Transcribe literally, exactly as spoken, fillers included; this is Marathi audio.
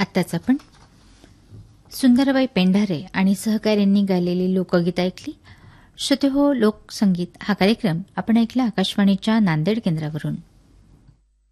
आत्ताच आपण सुंदरबाई पेंढारे आणि सहकाऱ्यांनी गायलेली लोकगीत ऐकली. श्रोते हो, लोकसंगीत हा कार्यक्रम आपण ऐकला आकाशवाणीच्या नांदेड केंद्रावरून.